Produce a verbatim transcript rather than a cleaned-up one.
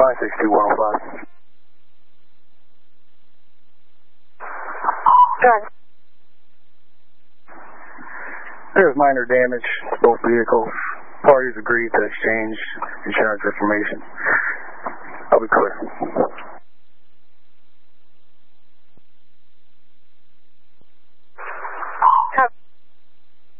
nine six two one oh five. Good. There was minor damage to both vehicles. Parties agreed to exchange insurance information. I'll be clear.